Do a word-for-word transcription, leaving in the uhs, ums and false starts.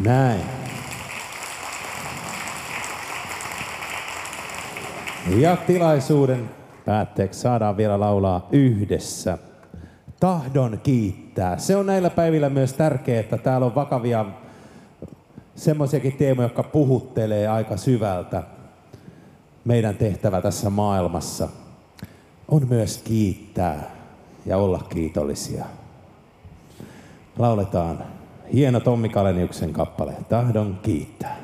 Näin. Ja tilaisuuden päätteeksi saadaan vielä laulaa yhdessä. Tahdon kiittää. Se on näillä päivillä myös tärkeää, että täällä on vakavia semmoisiakin teemoja, jotka puhuttelee aika syvältä. Meidän tehtävä tässä maailmassa on myös kiittää ja olla kiitollisia. Lauletaan hieno Tommi Kaleniuksen kappale, Tahdon kiittää.